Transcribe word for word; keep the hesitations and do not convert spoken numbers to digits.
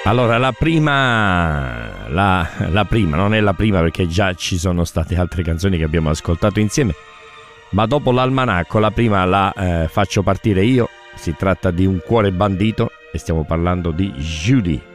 Allora, la prima, la, la prima, non è la prima perché già ci sono state altre canzoni che abbiamo ascoltato insieme, ma dopo l'almanacco la prima la eh, faccio partire io. Si tratta di Un cuore bandito e stiamo parlando di Judy.